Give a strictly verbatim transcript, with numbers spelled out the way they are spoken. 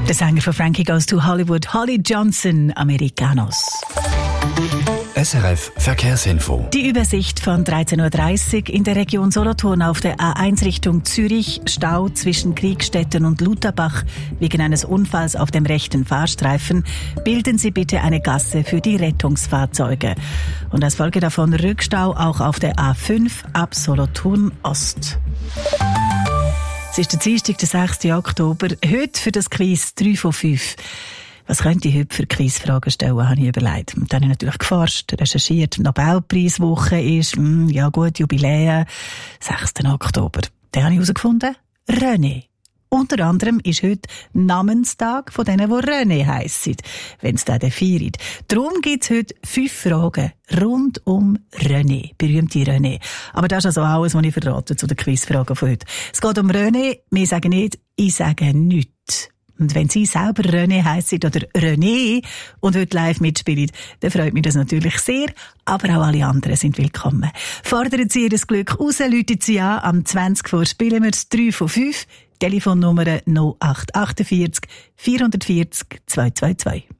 Der Sänger von Frankie Goes to Hollywood, Holly Johnson, Americanos. S R F Verkehrsinfo. Die Übersicht von dreizehn Uhr dreißig in der Region Solothurn auf der A eins Richtung Zürich. Stau zwischen Kriegstetten und Lutherbach wegen eines Unfalls auf dem rechten Fahrstreifen. Bilden Sie bitte eine Gasse für die Rettungsfahrzeuge. Und als Folge davon Rückstau auch auf der A fünf ab Solothurn Ost. Es ist der Dienstag, der sechsten Oktober. Heute für das Quiz drei von fünf. Was könnte ich heute für Quizfragen stellen, habe ich überlegt. Und dann habe ich natürlich geforscht, recherchiert. Nobelpreiswoche ist, mh, ja gut, Jubiläum, sechsten Oktober. Dann habe ich herausgefunden, René. Unter anderem ist heute Namenstag von denen, die René heissen, wenn es den feiern. Darum gibt es heute fünf Fragen rund um René, berühmte René. Aber das ist also alles, was ich verrate zu den Quizfragen von heute. Es geht um René, wir sagen nicht, ich sage nichts. Und wenn Sie selber René heissen oder René und heute live mitspielen, dann freut mich das natürlich sehr. Aber auch alle anderen sind willkommen. Fordern Sie Ihr Glück raus, läuten Sie an. Am zwanzig vor spielen wir das drei von fünf. Telefonnummer null acht vier acht, vier vier null zwei zwei zwei.